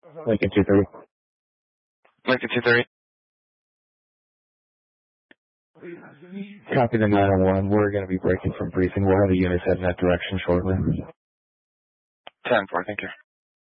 Lincoln 230. Lincoln 230. Copy the 901. We're going to be breaking from briefing. We'll have the units head in that direction shortly. 10-4, thank you.